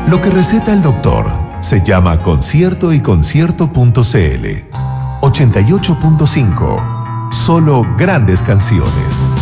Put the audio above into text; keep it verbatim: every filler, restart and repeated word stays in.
Lo que receta el doctor se llama Concierto y Concierto punto c l. ochenta y ocho punto cinco. Solo grandes canciones.